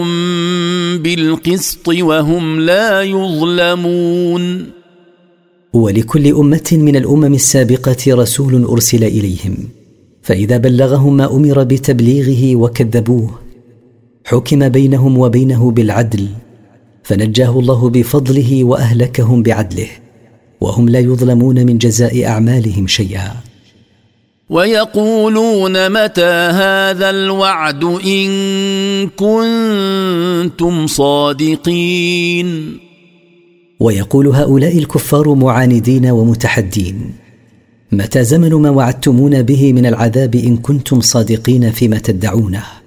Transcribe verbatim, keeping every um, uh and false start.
بالقسط وهم لا يظلمون. ولكل أمة من الأمم السابقة رسول أرسل إليهم، فإذا بلغهم ما أمر بتبليغه وكذبوه حكم بينهم وبينه بالعدل، فنجاه الله بفضله وأهلكهم بعدله، وهم لا يظلمون من جزاء أعمالهم شيئا. ويقولون متى هذا الوعد إن كنتم صادقين. ويقول هؤلاء الكفار معاندين ومتحدين: متى زمن ما وعدتمون به من العذاب إن كنتم صادقين فيما تدعونه؟